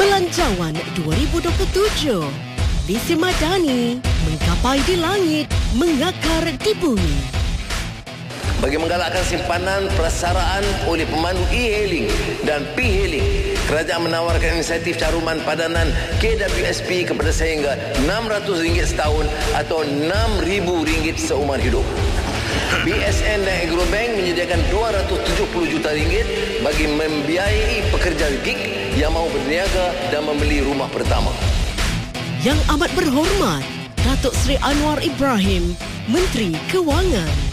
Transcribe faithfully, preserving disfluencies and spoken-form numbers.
Belanjawan dua ribu dua puluh tujuh. Visi Madani, menggapai di langit, mengakar di bumi. Bagi menggalakkan simpanan prasaraan oleh pemandu e-hailing dan P-hailing, kerajaan menawarkan insentif caruman padanan K W S P kepada sehingga enam ratus ringgit setahun atau enam ribu ringgit seumur hidup. B S N dan Agrobank menyediakan dua ratus tujuh puluh juta ringgit bagi membiayai pekerja gig yang mahu berniaga dan membeli rumah pertama. Yang amat berhormat, Datuk Seri Anwar Ibrahim, Menteri Kewangan.